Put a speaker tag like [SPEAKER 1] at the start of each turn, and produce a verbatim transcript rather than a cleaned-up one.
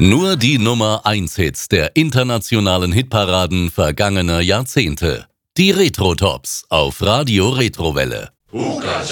[SPEAKER 1] Nur die Nummer eins Hits der internationalen Hitparaden vergangener Jahrzehnte. Die Retro-Tops auf Radio Retrowelle.